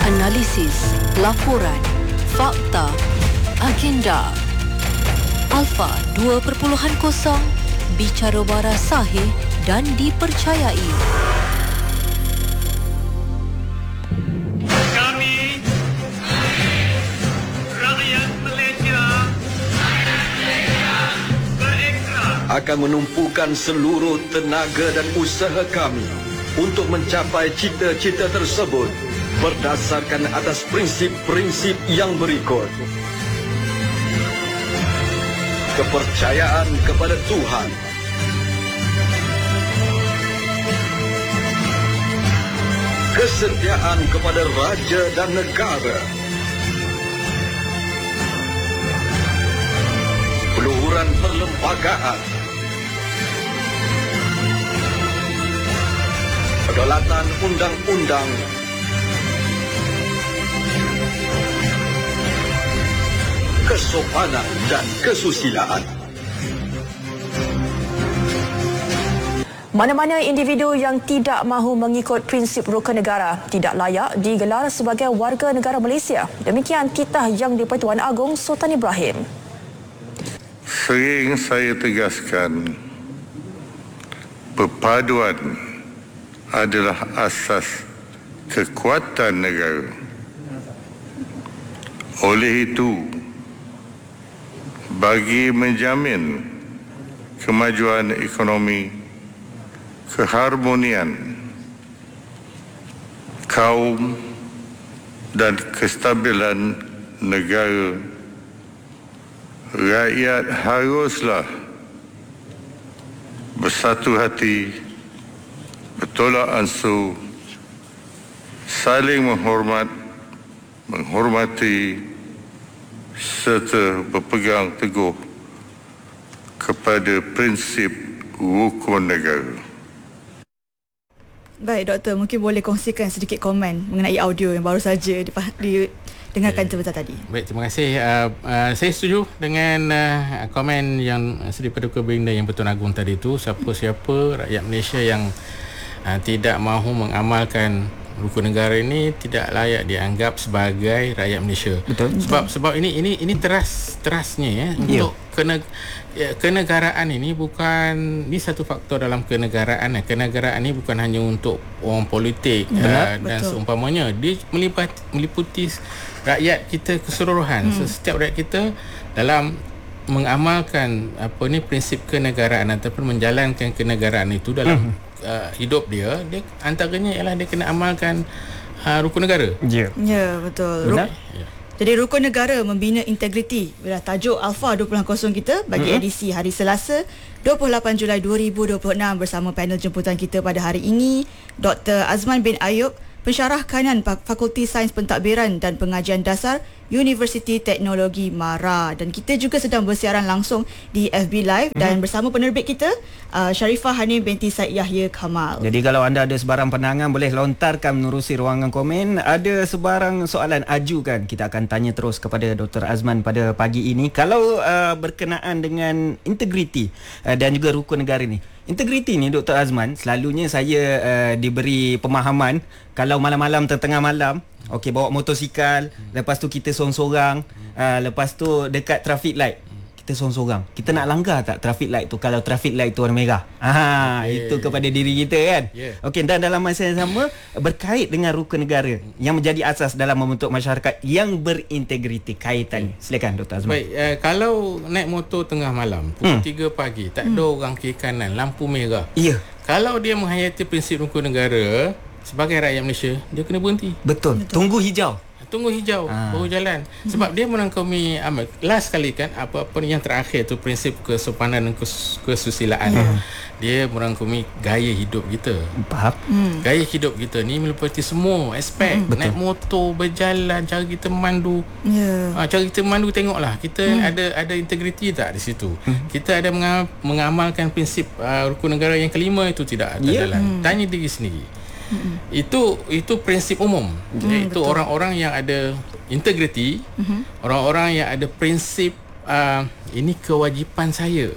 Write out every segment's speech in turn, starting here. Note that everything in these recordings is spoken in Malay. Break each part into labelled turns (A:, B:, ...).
A: Analisis, laporan, fakta, agenda. Alpha 2.0, bicara waras sahih dan dipercayai.
B: Kami, rakyat Malaysia berekrar
C: akan menumpukan seluruh tenaga dan usaha kami untuk mencapai cita-cita tersebut berdasarkan atas prinsip-prinsip yang berikut. Kepercayaan kepada Tuhan, kesetiaan kepada raja dan negara, peluhuran perlembagaan, kedaulatan undang-undang, kesopanan dan kesusilaan.
D: Mana-mana individu yang tidak mahu mengikut prinsip rukun negara tidak layak digelar sebagai warga negara Malaysia. Demikian titah Yang di-Pertuan Agong Sultan Ibrahim.
E: Sering saya tegaskan, perpaduan adalah asas kekuatan negara. Oleh itu, bagi menjamin kemajuan ekonomi, keharmonian kaum dan kestabilan negara, rakyat haruslah bersatu hati, bertolak ansur, saling menghormati serta berpegang teguh kepada prinsip rukun negara.
F: Baik, Doktor, mungkin boleh kongsikan sedikit komen mengenai audio yang baru saja didengarkan sebentar tadi.
G: Baik, terima kasih. Saya setuju dengan komen yang Seri Paduka Baginda Yang Pertuan Agong tadi itu. Siapa-siapa rakyat Malaysia yang tidak mahu mengamalkan rukun negara ini tidak layak dianggap sebagai rakyat Malaysia. Betul. Sebab ini terasnya ya untuk kenegaraan ini bukan ni satu faktor dalam kenegaraan. Kenegaraan ini bukan hanya untuk orang politik dan seumpamanya. Dia meliputi rakyat kita keseluruhan. Setiap rakyat kita dalam mengamalkan prinsip kenegaraan ataupun menjalankan kenegaraan itu dalam hidup dia antaranya ialah dia kena amalkan rukun negara.
F: Ya, betul. Jadi rukun negara membina integriti. Bila tajuk Alpha 2.0 kita bagi edisi hari Selasa 28 Julai 2026 bersama panel jemputan kita pada hari ini Dr. Azman bin Ayub, Pensyarah Kanan Fakulti Sains Pentadbiran dan Pengajian Dasar Universiti Teknologi MARA, dan kita juga sedang bersiaran langsung di FB Live dan bersama penerbit kita Sharifah Hanim binti Said Yahya Kamal.
H: Jadi kalau anda ada sebarang pandangan boleh lontarkan menerusi ruangan komen. Ada sebarang soalan ajukan, kita akan tanya terus kepada Dr. Azman pada pagi ini. Kalau berkenaan dengan integriti dan juga rukun negara ni, integriti ni Dr. Azman, selalunya saya diberi pemahaman kalau malam-malam tengah malam, okey, bawa motosikal, lepas tu kita sorang-sorang, lepas tu dekat traffic light kita sorang-sorang, kita nak langgar tak traffic light tu kalau traffic light tu warna merah? Itu kepada diri kita kan. Okey, dan dalam masa yang sama berkait dengan rukun negara yang menjadi asas dalam membentuk masyarakat yang berintegriti. Kaitan silakan Dr. Azman.
G: Baik, kalau naik motor tengah malam pukul 3 pagi, tak ada orang kiri kanan, lampu merah. Kalau dia menghayati prinsip rukun negara sebagai rakyat Malaysia, dia kena berhenti. Betul.
H: Tunggu hijau
G: baru jalan. Sebab dia merangkumi last kali kan, apa-apa yang terakhir tu prinsip kesopanan dan kesusilaan. Dia merangkumi gaya hidup kita. Gaya hidup kita ni meliputi semua aspek. Naik motor, berjalan, cara kita memandu. Cara kita memandu, tengoklah kita ada integriti tak di situ. Kita ada mengamalkan prinsip rukun negara yang kelima itu tidak jalan. Tanya diri sendiri. Itu prinsip umum, iaitu orang-orang yang ada integriti, orang-orang yang ada prinsip ini kewajipan saya.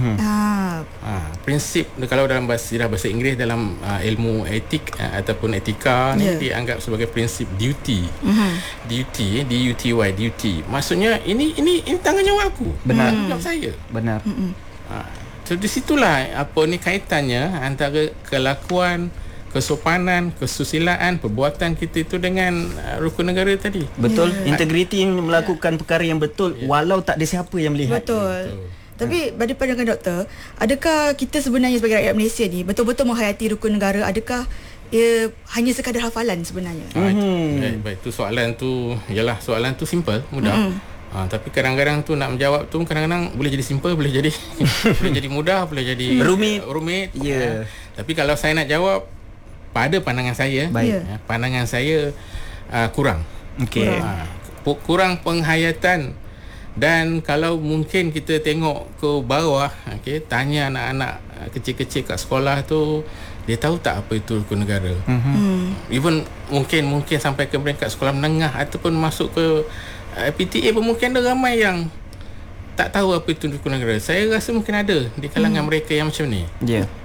G: Prinsip kalau dalam bahasa Inggeris dalam ilmu etik ataupun etika ni dianggap sebagai prinsip duty. Duty, duty. Maksudnya ini tanggungjawab aku.
H: Benar.
G: Tanggungjawab saya.
H: Benar.
G: So di situlah kaitannya antara kelakuan, kesopanan, kesusilaan, perbuatan kita itu dengan rukun negara tadi.
H: Betul. Integriti melakukan perkara yang betul walau tak ada siapa yang melihat.
F: Betul. Tapi pada pandangan doktor, adakah kita sebenarnya sebagai rakyat Malaysia ni betul-betul menghayati rukun negara? Adakah ia hanya sekadar hafalan sebenarnya?
G: Baik, tu soalan tu simple, mudah. Tapi kadang-kadang tu nak menjawab tu kadang-kadang boleh jadi simple, boleh jadi boleh jadi mudah, boleh jadi rumit. Tapi kalau saya nak jawab pada pandangan saya, pandangan saya kurang.
H: Okey.
G: Kurang penghayatan. Dan kalau mungkin kita tengok ke bawah, tanya anak-anak kecil-kecil kat sekolah tu, dia tahu tak apa itu rukun negara. Even mungkin sampai ke peringkat sekolah menengah ataupun masuk ke PTA pun mungkin ada ramai yang tak tahu apa itu rukun negara. Saya rasa mungkin ada di kalangan mereka yang macam ni.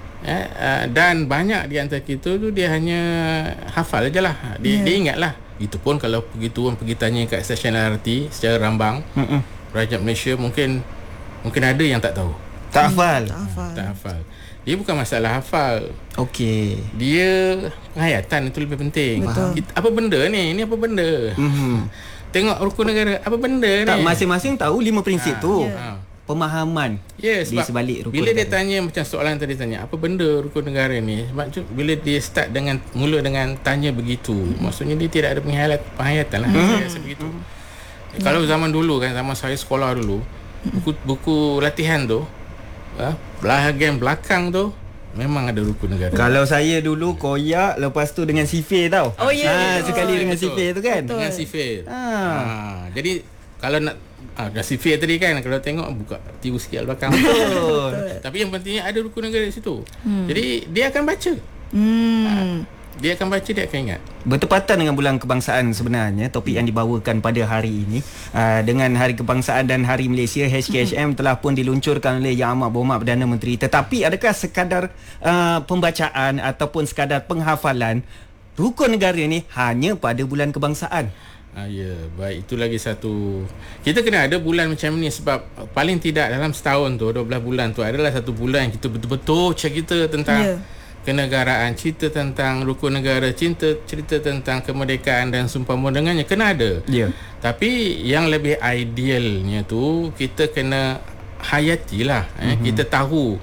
G: Dan banyak di antara kita tu dia hanya hafal je lah. Dia ingat lah. Itu pun kalau pergi tanya kat stesen LRT secara rambang, rakyat Malaysia mungkin ada yang tak tahu.
H: Tak hafal. Dia bukan masalah hafal.
G: Okey. Dia penghayatan itu lebih penting. Apa benda ni? Ini apa benda? Tengok rukun negara. Apa benda ni?
H: Tak, masing-masing tahu 5 prinsip tu. Pemahaman di sebalik rukun
G: bila
H: negara.
G: Dia tanya macam soalan tadi tanya, apa benda rukun negara ni? Sebab bila dia start mula dengan tanya begitu, maksudnya dia tidak ada penghayatan lah. Saya rasa begitu. Kalau zaman dulu kan, zaman saya sekolah dulu, buku latihan tu, bahagian belakang tu memang ada rukun negara.
H: Kalau saya dulu koyak, lepas tu dengan sifir tau. Sekali dengan sifir tu kan.
G: Dengan sifir. Jadi kalau nak sifir tadi kan, kalau tengok buka tiru sikit belakang. Betul. Tapi yang pentingnya ada rukun negara di situ. Jadi dia akan baca. Dia akan baca, dia akan ingat.
H: Bertepatan dengan Bulan Kebangsaan sebenarnya, topik yang dibawakan pada hari ini, dengan Hari Kebangsaan dan Hari Malaysia, HKHM telah pun diluncurkan oleh Yang Amat Berhormat Perdana Menteri. Tetapi adakah sekadar pembacaan ataupun sekadar penghafalan rukun negara ni hanya pada Bulan Kebangsaan?
G: Baik, itu lagi satu. Kita kena ada bulan macam ni sebab paling tidak dalam setahun tu, 12 bulan tu adalah satu bulan yang kita betul-betul cerita tentang kenegaraan, cerita tentang rukun negara, cerita tentang kemerdekaan dan seumpama dengannya, kena ada. Tapi yang lebih idealnya tu kita kena hayatilah. Kita tahu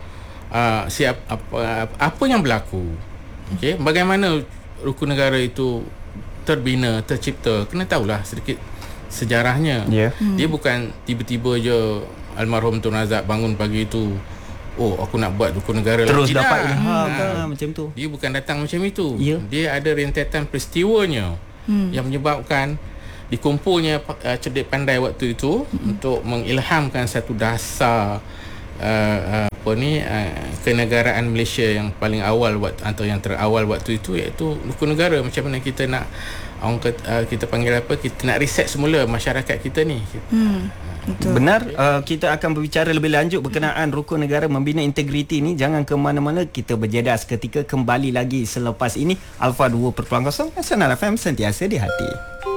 G: apa yang berlaku. Bagaimana rukun negara itu terbina, tercipta. Kena tahulah sedikit sejarahnya. Dia bukan tiba-tiba je almarhum Tun Razak bangun pagi itu, aku nak buat rukun negara
H: terus
G: lagi.
H: Dapat ilham macam tu.
G: Dia bukan datang macam itu. Dia ada rentetan peristiwanya yang menyebabkan dikumpulnya cerdik pandai waktu itu untuk mengilhamkan satu dasar kenegaraan Malaysia yang paling awal atau yang terawal waktu itu, iaitu rukun negara. Macam mana kita nak kita panggil apa, kita nak reset semula masyarakat kita ni.
H: Betul. Benar. Kita akan berbicara lebih lanjut berkenaan rukun negara membina integriti ni. Jangan ke mana-mana, kita berjeda seketika, kembali lagi selepas ini. Alpha 2.0 Nasional FM, sentiasa di hati.